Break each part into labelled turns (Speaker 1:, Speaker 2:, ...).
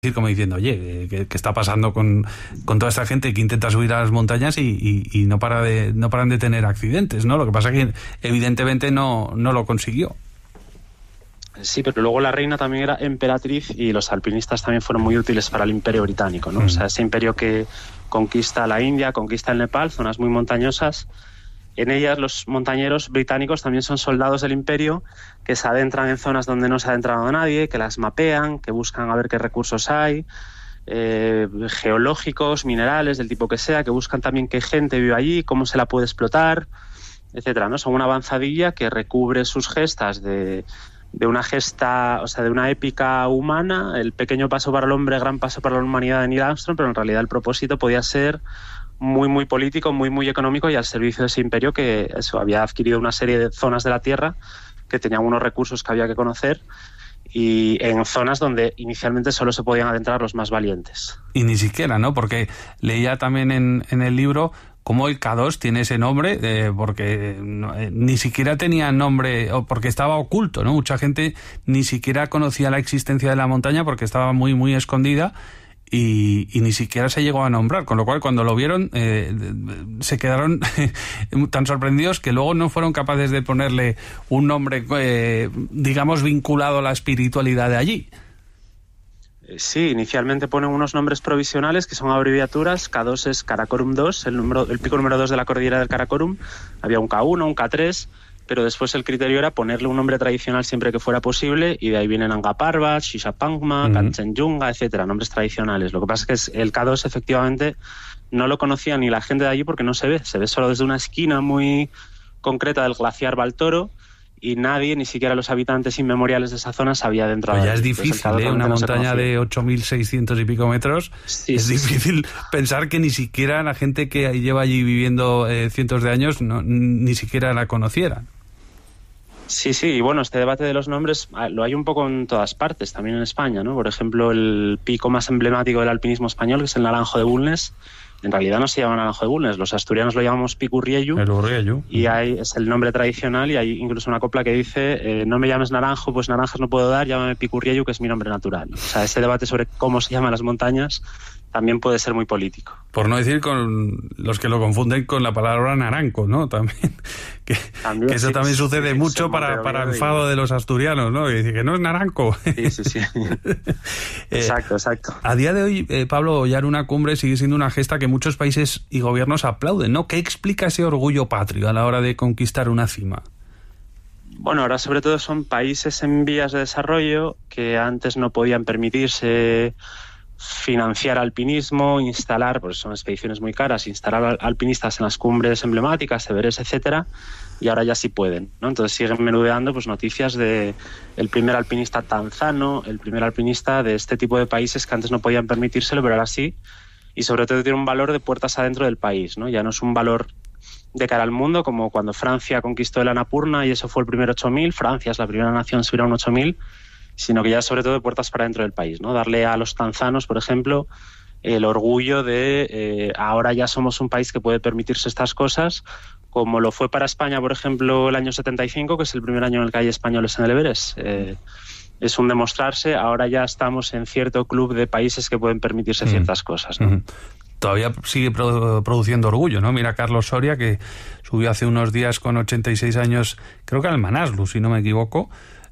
Speaker 1: decir, como diciendo, oye, ¿qué está pasando con toda esta gente que intenta subir a las montañas y no paran de tener accidentes, ¿no? Lo que pasa es que evidentemente no lo consiguió.
Speaker 2: Sí, pero luego la reina también era emperatriz y los alpinistas también fueron muy útiles para el Imperio Británico, ¿no? O sea, ese imperio que conquista la India, conquista el Nepal, zonas muy montañosas. En ellas los montañeros británicos también son soldados del imperio que se adentran en zonas donde no se ha adentrado nadie, que las mapean, que buscan a ver qué recursos hay, geológicos, minerales, del tipo que sea, que buscan también qué gente vive allí, cómo se la puede explotar, etcétera, ¿no? Son una avanzadilla que recubre sus gestas de una gesta, o sea, de una épica humana, el pequeño paso para el hombre, gran paso para la humanidad de Neil Armstrong, pero en realidad el propósito podía ser muy, muy político, muy, muy económico y al servicio de ese imperio que había adquirido una serie de zonas de la Tierra que tenían unos recursos que había que conocer y en zonas donde inicialmente solo se podían adentrar los más valientes.
Speaker 1: Y ni siquiera, ¿no? Porque leía también en el libro cómo el K2 tiene ese nombre, porque ni siquiera tenía nombre, o porque estaba oculto, ¿no? Mucha gente ni siquiera conocía la existencia de la montaña porque estaba muy, muy escondida. Y ni siquiera se llegó a nombrar, con lo cual cuando lo vieron se quedaron tan sorprendidos que luego no fueron capaces de ponerle un nombre, digamos, vinculado a la espiritualidad de allí.
Speaker 2: Sí, inicialmente ponen unos nombres provisionales que son abreviaturas. K2 es Karakorum 2, el pico número 2 de la cordillera del Karakorum. Había un K1, un K3... pero después el criterio era ponerle un nombre tradicional siempre que fuera posible, y de ahí vienen Nanga Parbat, Shishapangma, Kanchenjunga, etcétera, nombres tradicionales. Lo que pasa es que el K2 efectivamente no lo conocía ni la gente de allí porque no se ve solo desde una esquina muy concreta del glaciar Baltoro, y nadie, ni siquiera los habitantes inmemoriales de esa zona, sabía dentro de
Speaker 1: allí. Ya es difícil, una montaña de 8.600 y pico metros, sí, es difícil pensar que ni siquiera la gente que lleva allí viviendo cientos de años ni siquiera la conociera.
Speaker 2: Sí, y bueno, este debate de los nombres lo hay un poco en todas partes, también en España, ¿no? Por ejemplo, el pico más emblemático del alpinismo español, que es el Naranjo de Bulnes, en realidad no se llama Naranjo de Bulnes, los asturianos lo llamamos Pic Urriellu, y ahí es el nombre tradicional, y hay incluso una copla que dice no me llames Naranjo, pues naranjas no puedo dar, llámame Pic Urriellu, que es mi nombre natural. O sea, ese debate sobre cómo se llaman las montañas también puede ser muy político.
Speaker 1: Por no decir con los que lo confunden con la palabra naranco, ¿no? También que eso sí, también sucede mucho para enfado de los asturianos, ¿no? Y dice que no es naranco.
Speaker 2: Sí. Exacto.
Speaker 1: A día de hoy, Pablo, hollar una cumbre sigue siendo una gesta que muchos países y gobiernos aplauden, ¿no? ¿Qué explica ese orgullo patrio a la hora de conquistar una cima?
Speaker 2: Bueno, ahora sobre todo son países en vías de desarrollo que antes no podían permitirse financiar alpinismo, instalar, pues son expediciones muy caras, instalar alpinistas en las cumbres emblemáticas, Everest, etcétera, y ahora ya sí pueden, ¿no? Entonces siguen menudeando pues noticias de el primer alpinista tanzano, el primer alpinista de este tipo de países que antes no podían permitírselo, pero ahora sí, y sobre todo tiene un valor de puertas adentro del país, ¿no? Ya no es un valor de cara al mundo, como cuando Francia conquistó el Annapurna y eso fue el primer 8000, Francia es la primera nación en subir a un 8000, sino que ya sobre todo de puertas para dentro del país, ¿no? Darle a los tanzanos, por ejemplo, el orgullo de ahora ya somos un país que puede permitirse estas cosas, como lo fue para España, por ejemplo, el año 75, que es el primer año en el que hay españoles en el Everest. Es un demostrarse, ahora ya estamos en cierto club de países que pueden permitirse ciertas cosas, ¿no?
Speaker 1: Todavía sigue produciendo orgullo, ¿no? Mira Carlos Soria, que subió hace unos días con 86 años, creo que al Manaslu, si no me equivoco,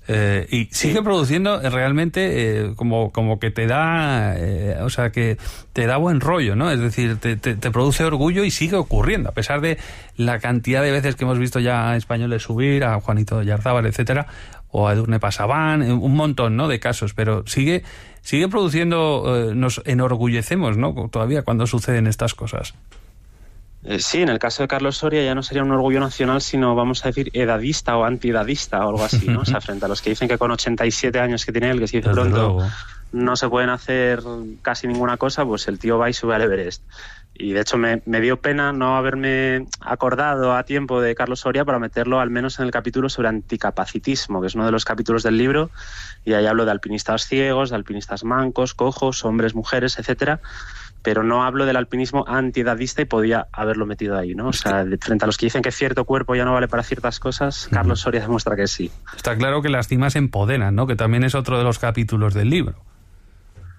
Speaker 1: y sigue produciendo realmente como que te da, o sea, que te da buen rollo, ¿no? Es decir, te produce orgullo y sigue ocurriendo, a pesar de la cantidad de veces que hemos visto ya a españoles subir, a Juanito Yarzábal, etcétera, o a Edurne Pasaban, un montón, ¿no?, de casos, pero sigue produciendo, nos enorgullecemos, ¿no?, todavía cuando suceden estas cosas.
Speaker 2: Sí, en el caso de Carlos Soria ya no sería un orgullo nacional, sino, vamos a decir, edadista o antiedadista o algo así, ¿no? O sea, frente a los que dicen que con 87 años que tiene él, que se dice pronto, no se pueden hacer casi ninguna cosa, pues el tío va y sube al Everest. Y de hecho me dio pena no haberme acordado a tiempo de Carlos Soria para meterlo al menos en el capítulo sobre anticapacitismo, que es uno de los capítulos del libro, y ahí hablo de alpinistas ciegos, de alpinistas mancos, cojos, hombres, mujeres, etcétera, pero no hablo del alpinismo antiedadista y podía haberlo metido ahí, ¿no? O sea, frente a los que dicen que cierto cuerpo ya no vale para ciertas cosas, Carlos Soria demuestra que sí.
Speaker 1: Está claro que las cimas empoderan, ¿no?, que también es otro de los capítulos del libro.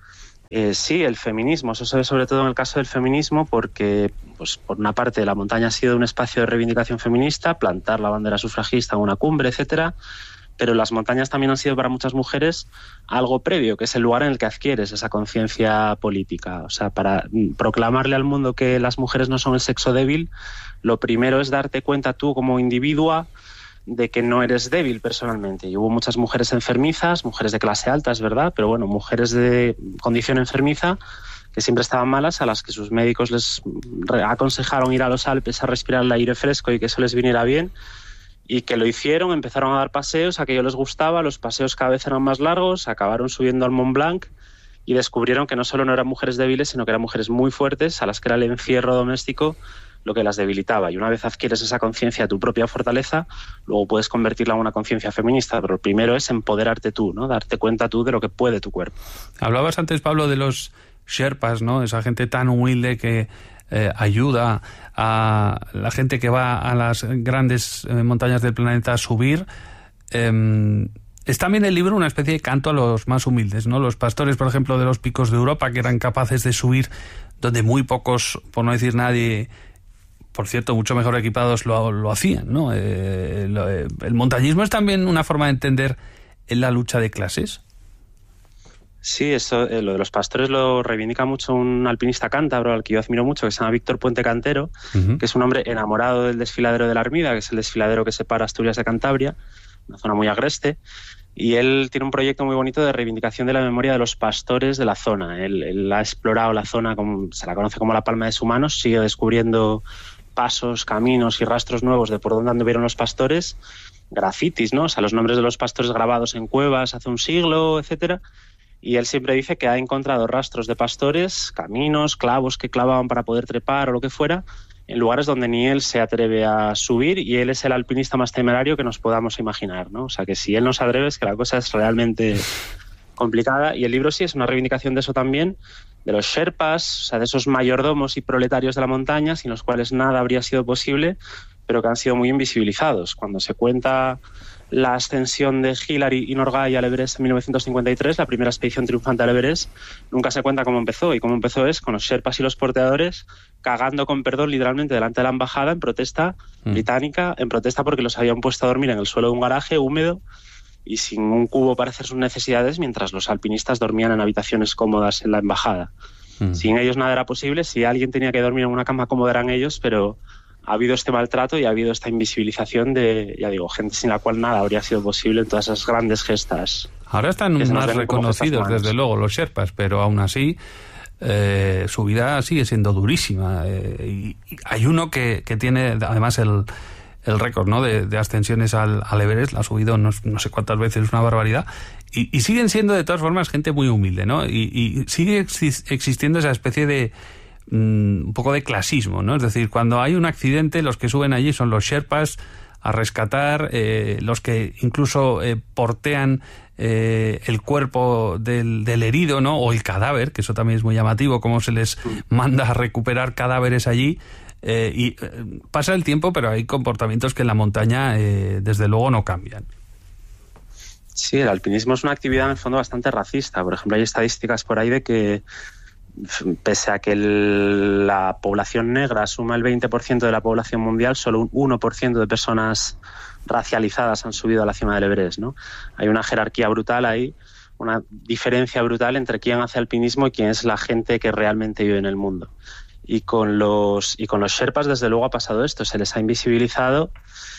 Speaker 2: Sí, el feminismo. Eso se ve sobre todo en el caso del feminismo porque, pues, por una parte, la montaña ha sido un espacio de reivindicación feminista, plantar la bandera sufragista en una cumbre, etcétera, pero las montañas también han sido para muchas mujeres algo previo, que es el lugar en el que adquieres esa conciencia política. O sea, para proclamarle al mundo que las mujeres no son el sexo débil, lo primero es darte cuenta tú como individua de que no eres débil personalmente. Y hubo muchas mujeres enfermizas, mujeres de clase alta, es verdad, pero bueno, mujeres de condición enfermiza que siempre estaban malas, a las que sus médicos les aconsejaron ir a los Alpes a respirar el aire fresco y que eso les viniera bien, y que lo hicieron, empezaron a dar paseos, aquello les gustaba, los paseos cada vez eran más largos, acabaron subiendo al Mont Blanc y descubrieron que no solo no eran mujeres débiles, sino que eran mujeres muy fuertes, a las que era el encierro doméstico lo que las debilitaba. Y una vez adquieres esa conciencia de tu propia fortaleza, luego puedes convertirla en una conciencia feminista, pero el primero es empoderarte tú, ¿no? Darte cuenta tú de lo que puede tu cuerpo.
Speaker 1: Hablabas antes, Pablo, de los Sherpas, ¿no? Esa gente tan humilde que ayuda a la gente que va a las grandes montañas del planeta a subir. Es también el libro una especie de canto a los más humildes, ¿no? Los pastores, por ejemplo, de los picos de Europa, que eran capaces de subir donde muy pocos, por no decir nadie, por cierto, mucho mejor equipados, lo hacían, ¿no? ¿El montañismo es también una forma de entender la lucha de clases?
Speaker 2: Sí, eso, lo de los pastores lo reivindica mucho un alpinista cántabro al que yo admiro mucho, que se llama Víctor Puente Cantero, que es un hombre enamorado del desfiladero de la Armida, que es el desfiladero que separa Asturias de Cantabria, una zona muy agreste, y él tiene un proyecto muy bonito de reivindicación de la memoria de los pastores de la zona. Él ha explorado la zona, se la conoce como la Palma de sus manos, sigue descubriendo pasos, caminos y rastros nuevos de por dónde anduvieron los pastores, grafitis, ¿no? O sea, los nombres de los pastores grabados en cuevas hace un siglo, etcétera. Y él siempre dice que ha encontrado rastros de pastores, caminos, clavos que clavaban para poder trepar o lo que fuera, en lugares donde ni él se atreve a subir, y él es el alpinista más temerario que nos podamos imaginar, ¿no? O sea, que si él no se atreve es que la cosa es realmente complicada. Y el libro sí es una reivindicación de eso también, de los Sherpas, o sea, de esos mayordomos y proletarios de la montaña, sin los cuales nada habría sido posible, pero que han sido muy invisibilizados. Cuando se cuenta la ascensión de Hillary y Norgay al Everest en 1953, la primera expedición triunfante al Everest, nunca se cuenta cómo empezó. Y cómo empezó es con los Sherpas y los porteadores cagando con perdón literalmente delante de la embajada en protesta británica, en protesta porque los habían puesto a dormir en el suelo de un garaje húmedo y sin un cubo para hacer sus necesidades, mientras los alpinistas dormían en habitaciones cómodas en la embajada. Sin ellos nada era posible. Si alguien tenía que dormir en una cama cómoda eran ellos, pero ha habido este maltrato y ha habido esta invisibilización de, ya digo, gente sin la cual nada habría sido posible en todas esas grandes gestas.
Speaker 1: Ahora están más reconocidos, desde luego, los Sherpas, pero aún así su vida sigue siendo durísima. Y hay uno que tiene además el récord, ¿no?, de ascensiones al Everest. La ha subido no sé cuántas veces, es una barbaridad. Y siguen siendo, de todas formas, gente muy humilde, ¿no? Y sigue existiendo esa especie de un poco de clasismo, ¿no? Es decir, cuando hay un accidente, los que suben allí son los Sherpas a rescatar, los que incluso portean el cuerpo del herido, ¿no?, o el cadáver, que eso también es muy llamativo, cómo se les manda a recuperar cadáveres allí. Pasa el tiempo, pero hay comportamientos que en la montaña desde luego no cambian.
Speaker 2: Sí, el alpinismo es una actividad en el fondo bastante racista. Por ejemplo, hay estadísticas por ahí de que pese a que la población negra suma el 20% de la población mundial, solo un 1% de personas racializadas han subido a la cima del Everest, ¿no? Hay una jerarquía brutal ahí, una diferencia brutal entre quién hace alpinismo y quién es la gente que realmente vive en el mundo. Y con los Sherpas, desde luego, ha pasado esto, se les ha invisibilizado.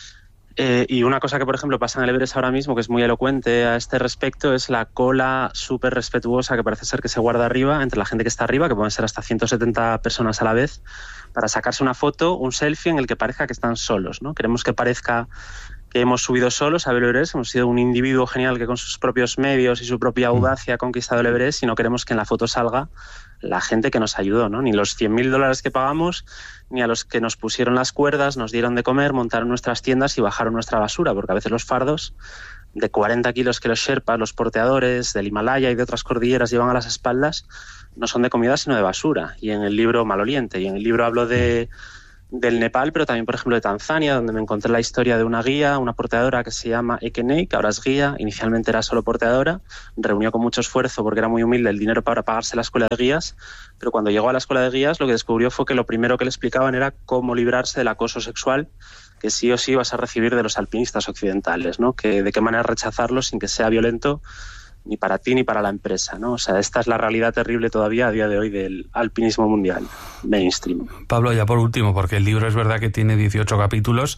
Speaker 2: Y una cosa que, por ejemplo, pasa en el Everest ahora mismo, que es muy elocuente a este respecto, es la cola súper respetuosa que parece ser que se guarda arriba, entre la gente que está arriba, que pueden ser hasta 170 personas a la vez, para sacarse una foto, un selfie en el que parezca que están solos, ¿no? Queremos que parezca que hemos subido solos a Everest, hemos sido un individuo genial que con sus propios medios y su propia audacia ha conquistado el Everest, y no queremos que en la foto salga la gente que nos ayudó, ¿no? Ni los $100.000 que pagamos, ni a los que nos pusieron las cuerdas, nos dieron de comer, montaron nuestras tiendas y bajaron nuestra basura, porque a veces los fardos de 40 kilos que los Sherpas, los porteadores del Himalaya y de otras cordilleras llevan a las espaldas, no son de comida sino de basura. Y en el libro Maloliente, y en el libro hablo de del Nepal, pero también, por ejemplo, de Tanzania, donde me encontré la historia de una guía, una porteadora que se llama Ekenei, que ahora es guía, inicialmente era solo porteadora, reunió con mucho esfuerzo, porque era muy humilde, el dinero para pagarse la escuela de guías, pero cuando llegó a la escuela de guías lo que descubrió fue que lo primero que le explicaban era cómo librarse del acoso sexual que sí o sí vas a recibir de los alpinistas occidentales, ¿no? Que de qué manera rechazarlo sin que sea violento ni para ti ni para la empresa, ¿no? O sea, esta es la realidad terrible todavía a día de hoy del alpinismo mundial, mainstream.
Speaker 1: Pablo, ya por último, porque el libro es verdad que tiene 18 capítulos,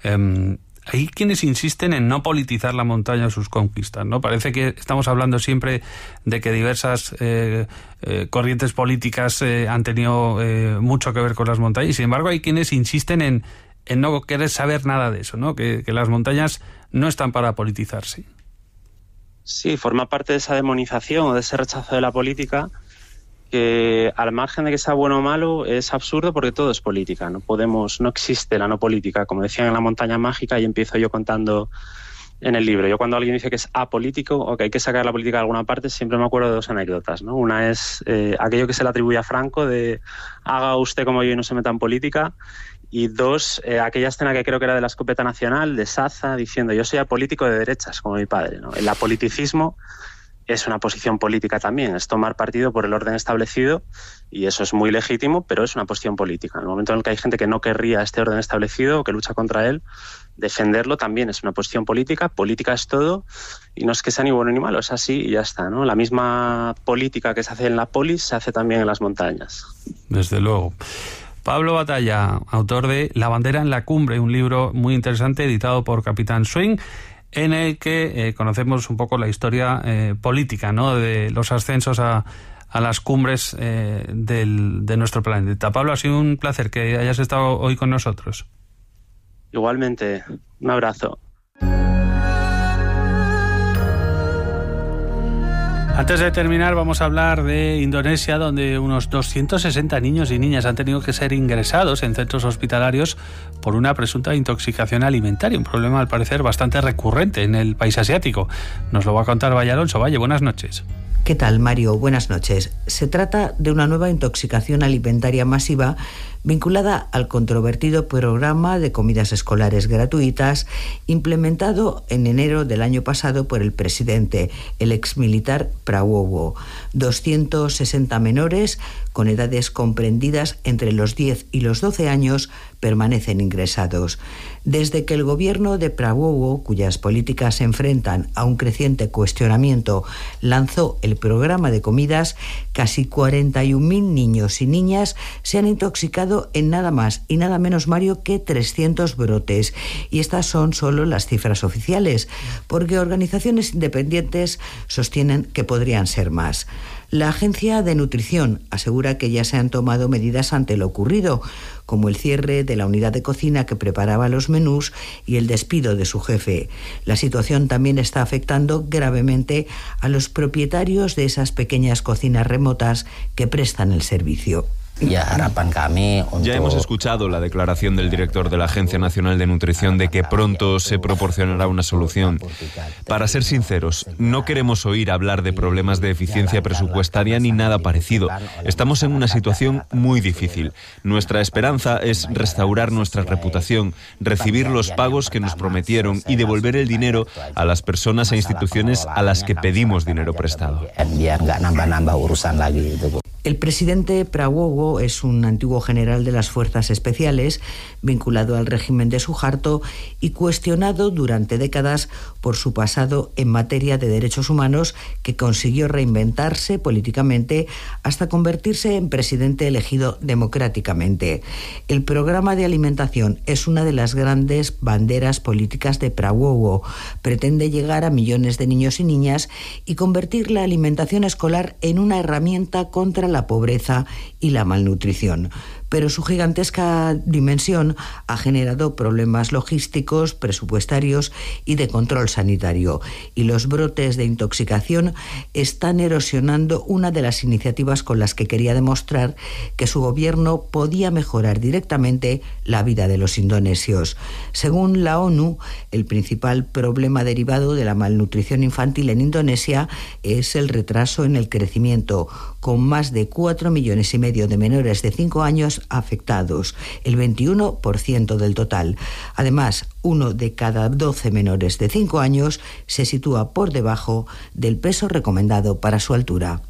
Speaker 1: hay quienes insisten en no politizar la montaña o sus conquistas, ¿no? Parece que estamos hablando siempre de que diversas corrientes políticas han tenido mucho que ver con las montañas, y sin embargo hay quienes insisten en no querer saber nada de eso, ¿no? Que las montañas no están para politizarse.
Speaker 2: Sí, forma parte de esa demonización o de ese rechazo de la política que, al margen de que sea bueno o malo, es absurdo porque todo es política. No existe la no política, como decían en La montaña mágica, y empiezo yo contando en el libro. Yo, cuando alguien dice que es apolítico o que hay que sacar la política de alguna parte, siempre me acuerdo de dos anécdotas, ¿no? Una es aquello que se le atribuye a Franco de haga usted como yo y no se meta en política. Y dos, aquella escena que creo que era de la escopeta nacional, de Saza, diciendo yo soy apolítico de derechas, como mi padre, ¿no? El apoliticismo es una posición política también, es tomar partido por el orden establecido, y eso es muy legítimo, pero es una posición política. En el momento en el que hay gente que no querría este orden establecido o que lucha contra él, defenderlo también es una posición política. Política es todo, y no es que sea ni bueno ni malo, es así y ya está, ¿no? La misma política que se hace en la polis se hace también en las montañas.
Speaker 1: Desde luego. Pablo Batalla, autor de La bandera en la cumbre, un libro muy interesante editado por Capitán Swing, en el que conocemos un poco la historia política, ¿no?, de los ascensos a las cumbres de nuestro planeta. Pablo, ha sido un placer que hayas estado hoy con nosotros.
Speaker 2: Igualmente, un abrazo.
Speaker 1: Antes de terminar, vamos a hablar de Indonesia, donde unos 260 niños y niñas han tenido que ser ingresados en centros hospitalarios por una presunta intoxicación alimentaria, un problema al parecer bastante recurrente en el país asiático. Nos lo va a contar Valle Alonso. Valle, buenas noches.
Speaker 3: ¿Qué tal, Mario? Buenas noches. Se trata de una nueva intoxicación alimentaria masiva vinculada al controvertido programa de comidas escolares gratuitas implementado en enero del año pasado por el presidente, el exmilitar Prabowo. 260 menores con edades comprendidas entre los 10 y los 12 años permanecen ingresados. Desde que el gobierno de Prabowo, cuyas políticas se enfrentan a un creciente cuestionamiento, lanzó el programa de comidas, casi 41.000 niños y niñas se han intoxicado en nada más y nada menos, Mario, que 300 brotes. Y estas son solo las cifras oficiales, porque organizaciones independientes sostienen que podrían ser más. La Agencia de Nutrición asegura que ya se han tomado medidas ante lo ocurrido, como el cierre de la unidad de cocina que preparaba los menús y el despido de su jefe. La situación también está afectando gravemente a los propietarios de esas pequeñas cocinas remotas que prestan el servicio.
Speaker 4: Ya hemos escuchado la declaración del director de la Agencia Nacional de Nutrición de que pronto se proporcionará una solución. Para ser sinceros, no queremos oír hablar de problemas de eficiencia presupuestaria ni nada parecido. Estamos en una situación muy difícil. Nuestra esperanza es restaurar nuestra reputación, recibir los pagos que nos prometieron y devolver el dinero a las personas e instituciones a las que pedimos dinero prestado.
Speaker 3: El presidente Prabowo es un antiguo general de las Fuerzas Especiales, vinculado al régimen de Suharto y cuestionado durante décadas por su pasado en materia de derechos humanos, que consiguió reinventarse políticamente hasta convertirse en presidente elegido democráticamente. El programa de alimentación es una de las grandes banderas políticas de Prabowo. Pretende llegar a millones de niños y niñas y convertir la alimentación escolar en una herramienta contra la pobreza y la malnutrición. Pero su gigantesca dimensión ha generado problemas logísticos, presupuestarios y de control sanitario. Y los brotes de intoxicación están erosionando una de las iniciativas con las que quería demostrar que su gobierno podía mejorar directamente la vida de los indonesios. Según la ONU, el principal problema derivado de la malnutrición infantil en Indonesia es el retraso en el crecimiento, con más de de 4,5 millones de menores de 5 años afectados, el 21% del total. Además, 1 de cada 12 menores de 5 años se sitúa por debajo del peso recomendado para su altura.